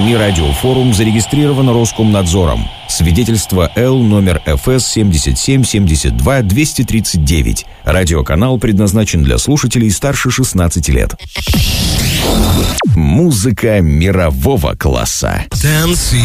СМИ «Радиофорум» зарегистрировано Роскомнадзором. Свидетельство Л номер ФС 77-72-239. Радиоканал предназначен для слушателей старше 16 лет. Музыка мирового класса.